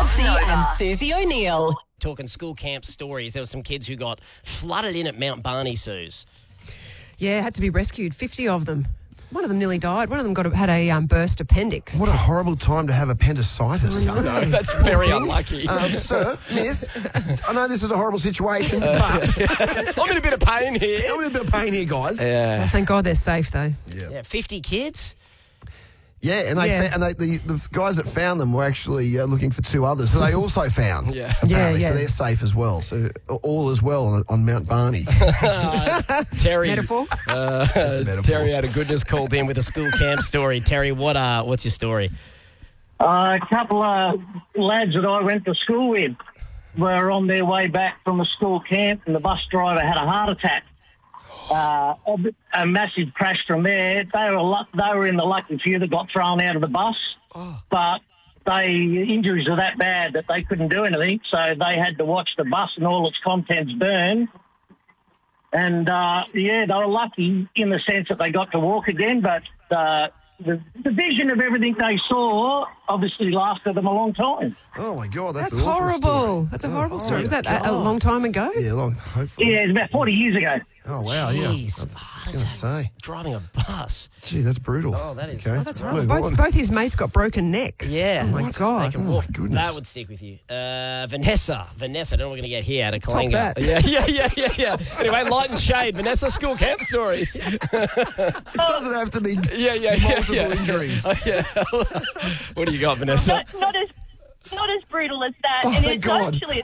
Kelsey and Susie O'Neill. Talking school camp stories, there were some kids who got flooded in at Mount Barney, Suze. Yeah, had to be rescued. 50 of them. One of them nearly died. One of them had a burst appendix. What a horrible time to have appendicitis. That's very unlucky. Sir, miss, I know this is a horrible situation, but I'm in a bit of pain here. I'm in a bit of pain here, guys. Well, thank God they're safe, though. Yeah, 50 kids? Yeah, and the guys that found them were actually looking for two others, so they also found. Apparently, so they're safe as well. So all is well on Mount Barney. Terry. Metaphor? That's a metaphor. Terry out of Goodness called in with a school camp story. Terry, what's your story? A couple of lads that I went to school with were on their way back from a school camp, and the bus driver had a heart attack. A massive crash from there. They were in the lucky few that got thrown out of the bus, but injuries are that bad that they couldn't do anything, so they had to watch the bus and all its contents burn. And they were lucky in the sense that they got to walk again, but the vision of everything they saw obviously lasted them a long time. Oh my God, that's horrible. That's a horrible story. Was that a long time ago? Yeah, hopefully. Yeah, it was about 40 years ago. Oh wow, yeah. Jeez. I was going to say. Driving a bus. Gee, that's brutal. Oh, that is. Okay. Oh, that's horrible. Both his mates got broken necks. Yeah. Oh, my God. They can walk. That would stick with you. Vanessa, I don't know what we're going to get here out of Kalinga. that. Yeah. Anyway, light and shade. Vanessa, school camp stories. It doesn't have to be multiple injuries. What do you got, Vanessa? Not as brutal as that. Oh, and thank it's God. not actually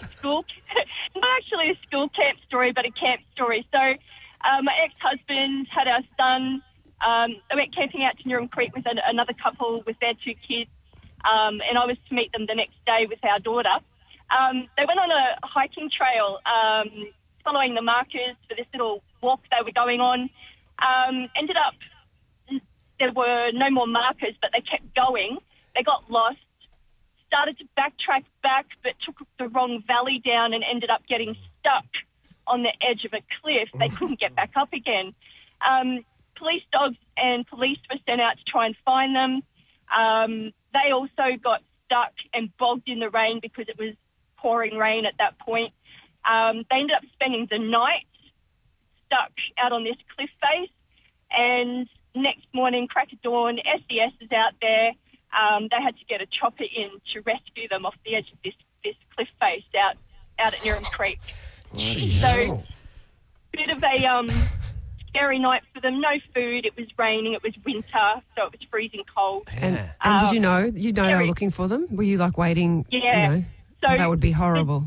a school camp story, but a camp story. So my ex-husband had our son. They went camping out to Newham Creek with another couple with their two kids, and I was to meet them the next day with our daughter. They went on a hiking trail, following the markers for this little walk they were going on. Ended up, there were no more markers, but they kept going. They got lost. Started to backtrack back, but took the wrong valley down and ended up getting stuck on the edge of a cliff. They couldn't get back up again. Police dogs and police were sent out to try and find them. They also got stuck and bogged in the rain because it was pouring rain at that point. They ended up spending the night stuck out on this cliff face, and next morning, crack of dawn, SES is out there. They had to get a chopper in to rescue them off the edge of this cliff face out at Newham Creek. So, bit of a scary night for them. No food. It was raining. It was winter, so it was freezing cold. And did you know they were looking for them? Were you like waiting? Yeah. So that would be horrible.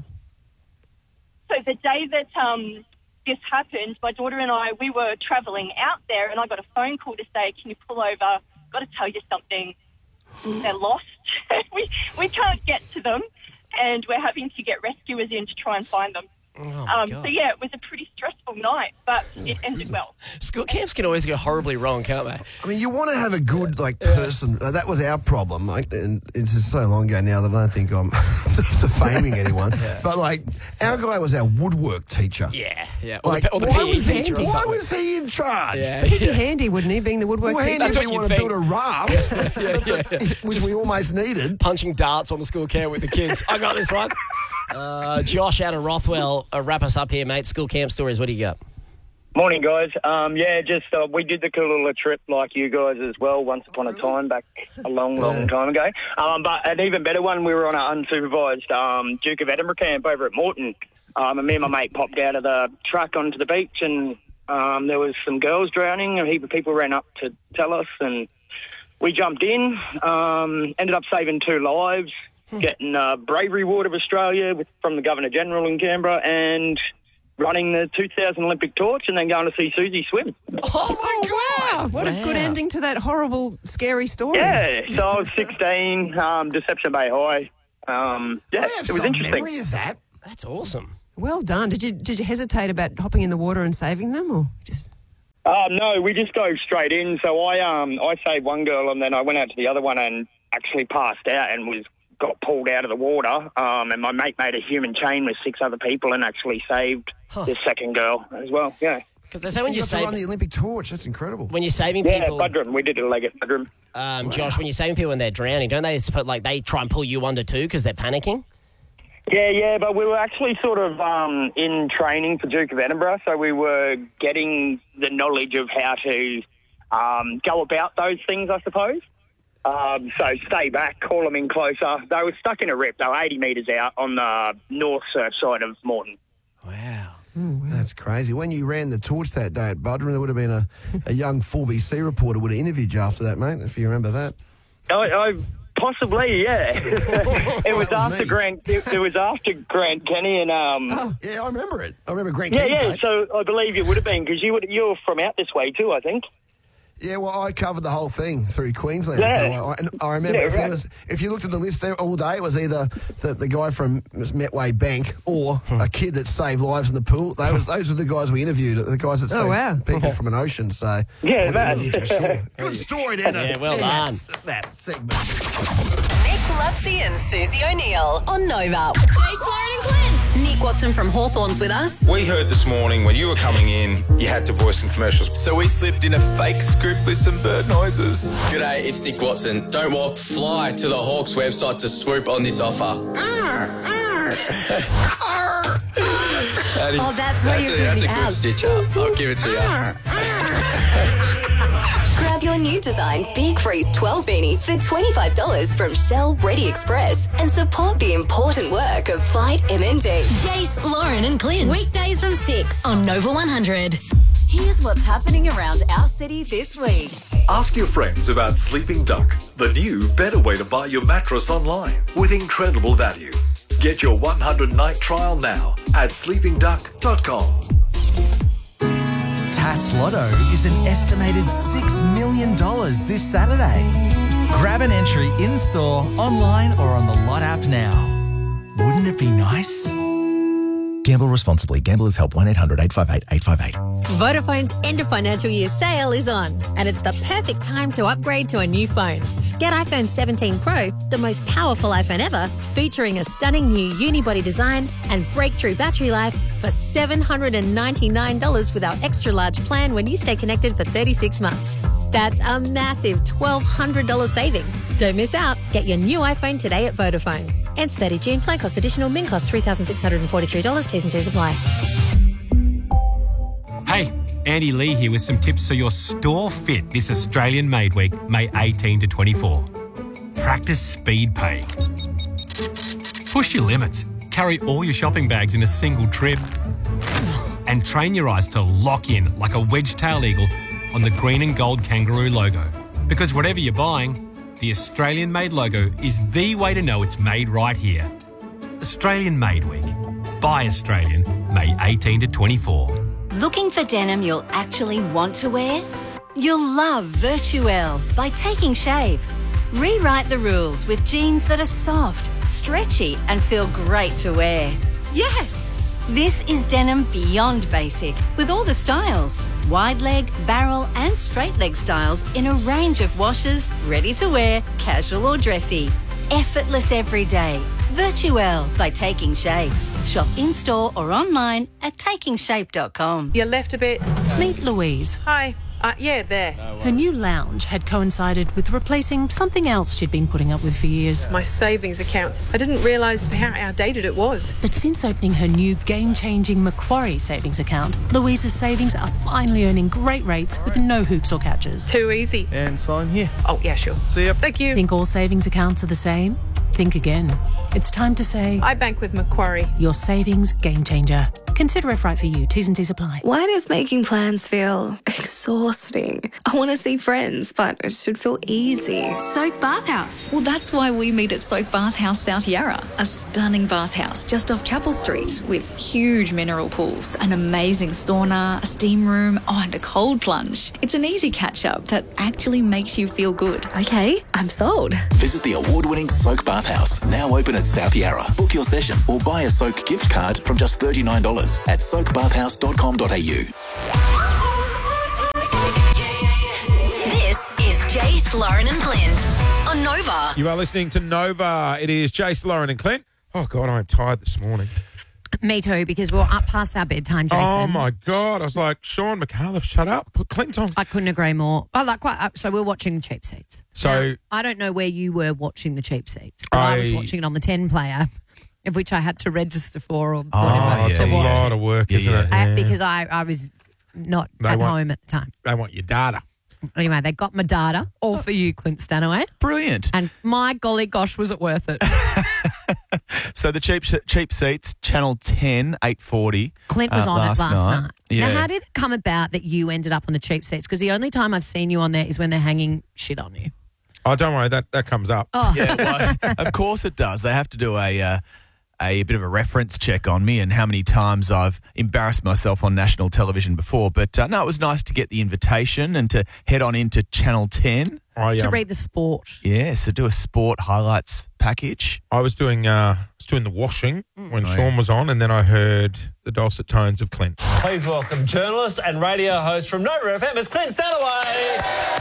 So the day that this happened, my daughter and I, we were travelling out there, and I got a phone call to say, "Can you pull over? I've got to tell you something. They're lost. we can't get to them, and we're having to get rescuers in to try and find them." So, yeah, it was a pretty stressful night, but it ended well. School camps can always go horribly wrong, can't they? I mean, you want to have a good person. That was our problem, and it's just so long ago now that I don't think I'm defaming anyone. But our guy was our woodwork teacher. Yeah. Or the PE why was he? teacher or Why something. was he in charge? Yeah. But he'd be handy, wouldn't he, being the woodwork Well, teacher? handy if That's we what want to you'd build a raft, which we almost needed. Punching darts on the school camp with the kids. I got this one. Josh out of Rothwell, wrap us up here, mate. School camp stories, what do you got? Morning, guys. We did the Cooloola trip like you guys as well once upon a time back a long time ago. But an even better one, we were on an unsupervised Duke of Edinburgh camp over at Moreton. And me and my mate popped out of the truck onto the beach, and there was some girls drowning. A heap of people ran up to tell us, and we jumped in, ended up saving 2 lives. Getting Bravery Award of Australia from the Governor-General in Canberra, and running the 2000 Olympic torch, and then going to see Susie swim. Oh my God! What a good ending to that horrible, scary story. Yeah, so I was 16, Deception Bay High. It was interesting. Memory of that. That's awesome. Well done. Did you hesitate about hopping in the water and saving them, or just? No, we just dove straight in. So I saved one girl, and then I went out to the other one and actually passed out and got pulled out of the water, and my mate made a human chain with 6 other people and actually saved the second girl as well. Yeah. Because they say when You you're got to run saving, the Olympic torch. That's incredible. when you're saving Yeah, people, Budrum. We did a leg at Budrum. Josh, when you're saving people when they're drowning, don't they they try and pull you under too because they're panicking? Yeah, but we were actually sort of in training for Duke of Edinburgh, so we were getting the knowledge of how to go about those things, I suppose. So stay back, call them in closer. They were stuck in a rip. They were 80 metres out on the north surf side of Moreton. Wow. That's crazy. When you ran the torch that day at Budrum, there would have been a young 4BC reporter would have interviewed you after that, mate, if you remember that. I possibly, yeah. It was after me. Grant. It was after Grant Kenny and Yeah, I remember it. I remember Grant Yeah. Kenny's day. So I believe you would have been because you're from out this way too, I think. Yeah, well, I covered the whole thing through Queensland. Yeah. So I remember Yeah, if you looked at the list there all day, it was either the guy from Metway Bank or a kid that saved lives in the pool. Those were the guys we interviewed, the guys that saved wow. people from an ocean. So Yeah, man. Good story, Dana. Yeah, well done. That segment. Nick Lutzi and Susie O'Neill on Nova. Jace, Lauren and Clint. Nick Watson from Hawthorns with us. We heard this morning when you were coming in, you had to voice some commercials. So we slipped in a fake script with some bird noises. G'day, it's Nick Watson. Don't walk, fly to the Hawks website to swoop on this offer. That's where you're doing That's the a good as. stitch up. I'll give it to you. Grab your new design Big Freeze 12 beanie for $25 from Shell Ready Express and support the important work of Fight MND. Jace, Lauren and Clint. Weekdays from 6 on Nova 100. Here's what's happening around our city this week. Ask your friends about Sleeping Duck, the new, better way to buy your mattress online with incredible value. Get your 100-night trial now at sleepingduck.com. Tats Lotto is an estimated $6 million this Saturday. Grab an entry in-store, online or on the Lot app now. Wouldn't it be nice? Gamble responsibly. Gamblers Help 1-800-858-858. Vodafone's end of financial year sale is on, and it's the perfect time to upgrade to a new phone. Get iPhone 17 Pro, the most powerful iPhone ever, featuring a stunning new unibody design and breakthrough battery life for $799 with our extra large plan when you stay connected for 36 months. That's a massive $1,200 saving. Don't miss out. Get your new iPhone today at Vodafone. Ends 30 June. Plan cost additional. Min cost $3,643. T's and C's apply. Hey, Andy Lee here with some tips so you're store fit this Australian Made Week, May 18 to 24. Practice speed paying. Push your limits. Carry all your shopping bags in a single trip. And train your eyes to lock in like a wedge-tailed eagle on the green and gold kangaroo logo. Because whatever you're buying, the Australian Made logo is the way to know it's made right here. Australian Made Week. Buy Australian, May 18 to 24. Looking for denim you'll actually want to wear? You'll love Virtuelle by Taking Shape. Rewrite the rules with jeans that are soft, stretchy, and feel great to wear. Yes! This is denim beyond basic, with all the styles. Wide leg, barrel, and straight leg styles in a range of washes, ready to wear, casual or dressy. Effortless every day. Virtuelle by Taking Shape. Shop in-store or online at takingshape.com. You left a bit. Meet Louise. Hi. Yeah, there. Her new lounge had coincided with replacing something else she'd been putting up with for years. My savings account. I didn't realise how outdated it was. But since opening her new game-changing Macquarie savings account, Louise's savings are finally earning great rates with no hoops or catches. Too easy. And sign here. Oh, yeah, sure. See ya. Thank you. Think all savings accounts are the same? Think again. It's time to say... I bank with Macquarie. Your savings game changer. Consider if right for you. T's and C's apply. Why does making plans feel exhausting? I want to see friends, but it should feel easy. Soak Bathhouse. Well, that's why we meet at Soak Bathhouse South Yarra, a stunning bathhouse just off Chapel Street with huge mineral pools, an amazing sauna, a steam room, and a cold plunge. It's an easy catch-up that actually makes you feel good. Okay, I'm sold. Visit the award-winning Soak Bathhouse, now open at South Yarra. Book your session or buy a Soak gift card from just $39 at soakbathhouse.com.au. This is Jace, Lauren and Clint on Nova. You are listening to Nova. It is Jace, Lauren and Clint. Oh, God, I'm tired this morning. Me too, because we're up past our bedtime, Jason. Oh, my God. I was like, Sean McAuliffe, shut up. Put Clint on. I couldn't agree more. So we're watching the Cheap Seats. So now, I don't know where you were watching the Cheap Seats, but I was watching it on the 10-player, of which I had to register for or whatever. It's a lot of work, isn't it? Yeah. Because I was not at home at the time. They want your data. Anyway, they got my data, all for you, Clint Stanaway. Brilliant. And my golly gosh, was it worth it? So the cheap seats, Channel 10, 8:40. Clint was on it last night. Yeah. Now, how did it come about that you ended up on the cheap seats? Because the only time I've seen you on there is when they're hanging shit on you. Oh, don't worry, that comes up. Oh. Yeah, well, of course it does. They have to do a bit of a reference check on me and how many times I've embarrassed myself on national television before. But no, it was nice to get the invitation and to head on into Channel 10. To read the sport. Yeah, so do a sport highlights package. I was doing the washing when Sean was on, and then I heard the dulcet tones of Clint. Please welcome journalist and radio host from Nova FM, it's Clint Stanaway.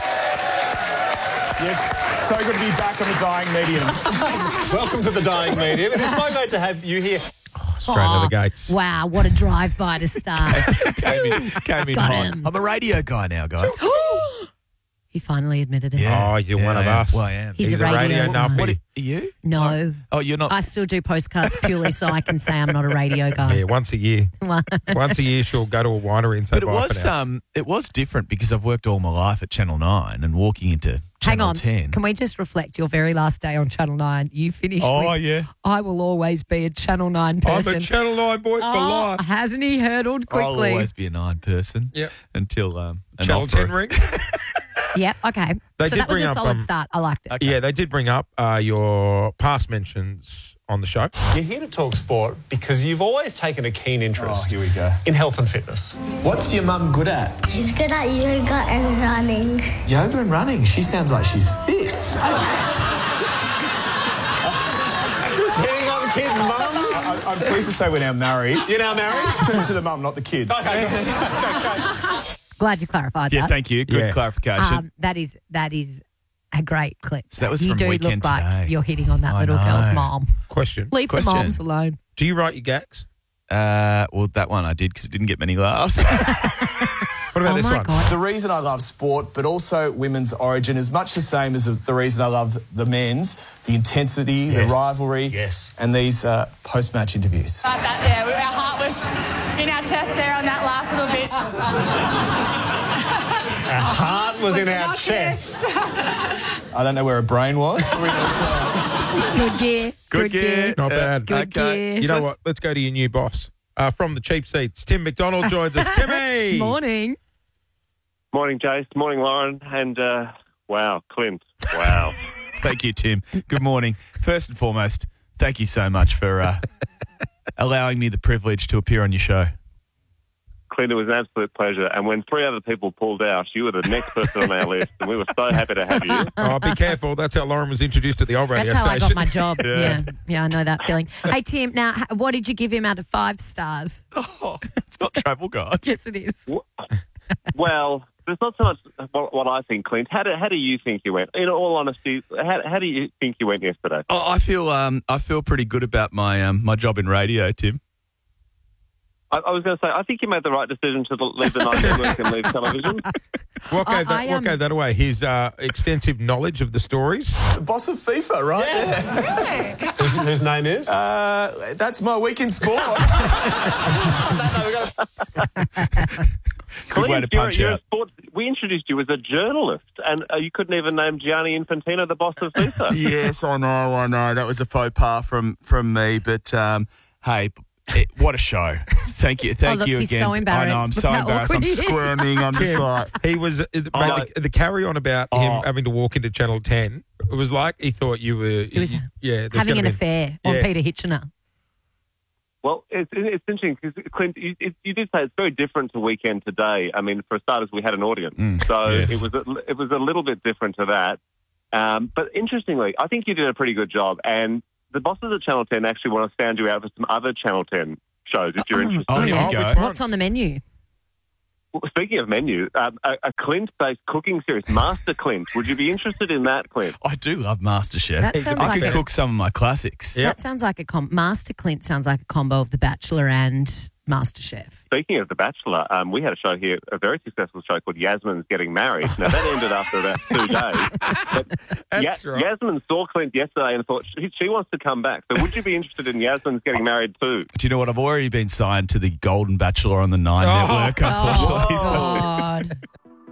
Yes, so good to be back on the dying medium. Welcome to the dying medium. It is so great to have you here. Straight to the gates. Wow, what a drive-by to start. Came in Got hot. him. I'm a radio guy now, guys. He finally admitted it. Yeah. Oh, you're one of us. Well, I am. He's a radio nuffy. What are you? No. Oh, you're not. I still do postcards purely so I can say I'm not a radio guy. Yeah, once a year. Once a year she'll go to a winery and say But bye for now. it was different because I've worked all my life at Channel 9 and walking into Channel 10. Can we just reflect your very last day on Channel 9? You finished with, yeah. I will always be a Channel 9 person. I'm a Channel 9 boy for life. Hasn't he hurdled quickly? I'll always be a 9 person. Yep. Until an Channel offer. 10 ring. Yep, okay. They So did that was bring a up, solid start. I liked it. Okay. Yeah, they did bring up your past mentions on the show. You're here to talk sport because you've always taken a keen interest Here we go. in health and fitness. What's your mum good at? She's good at yoga and running. Yoga and running. She sounds like she's fit. Just hitting on kids' mums. I'm pleased to say we're now married. You're now married? To the mum, not the kids. Okay. Glad you clarified Yeah, that. thank you. Good clarification. That is a great clip. So that was you from do Weekend look Today. like you're hitting on that I little know. girl's mom. Question. Leave the moms alone. Do you write your gags? Well, that one I did because it didn't get many laughs. What about this one? God. The reason I love sport, but also women's origin, is much the same as the reason I love the men's. The intensity, the rivalry, and these post-match interviews. Our heart was in our chest there on that last little bit. Our heart was in our chest. I don't know where her brain was. Good gear. Good gear. Not bad. Good gear. You know what? Let's go to your new boss. From the cheap seats, Tim McDonald joins us. Timmy! Morning. Morning, Jace. Morning, Lauren. And, wow, Clint. Wow. Thank you, Tim. Good morning. First and foremost, thank you so much for allowing me the privilege to appear on your show. Clint, it was an absolute pleasure. And when 3 other people pulled out, you were the next person on our list, and we were so happy to have you. Oh, be careful. That's how Lauren was introduced at the old radio That's how station. I got my job. Yeah, I know that feeling. Hey, Tim, now, what did you give him out of 5 stars? Oh, it's not Travel Guides. Yes, it is. Well, there's not so much what I think, Clint. How do you think you went? In all honesty, how do you think you went yesterday? Oh, I feel pretty good about my my job in radio, Tim. I was going to say, I think you made the right decision to leave the night network and leave television. What gave that away? His extensive knowledge of the stories? The boss of FIFA, right? Yeah. Whose name is? That's my week in sport. Good way to punch you're out. a sports. We introduced you as a journalist, and you couldn't even name Gianni Infantino the boss of FIFA. Yes, I know. That was a faux pas from me, but hey. What a show. Thank you Look, you he's again. so embarrassed. I know, I'm Look so how embarrassed. I'm awkward he is. squirming. I'm just like... He was... the carry-on about him having to walk into Channel 10, it was like he thought you were... He was having an affair on Peter Hitchener. Well, it's interesting because, Clint, you did say it's very different to Weekend Today. I mean, for starters, we had an audience. So yes. it was a little bit different to that. But interestingly, I think you did a pretty good job. And the bosses at Channel 10 actually want to sound you out for some other Channel 10 shows if you're interested. Oh, here we go. What's on the menu? Speaking of menu, a Clint-based cooking series, Master Clint. Would you be interested in that, Clint? I do love MasterChef. That sounds I like could a- cook some of my classics. That sounds like Master Clint sounds like a combo of The Bachelor and MasterChef. Speaking of The Bachelor, we had a show here, a very successful show called Yasmin's Getting Married. Now, that ended after about 2 days. But right. Yasmin saw Clint yesterday and thought she wants to come back. So would you be interested in Yasmin's Getting Married too? Do you know what? I've already been signed to the Golden Bachelor on the 9 network, unfortunately. God.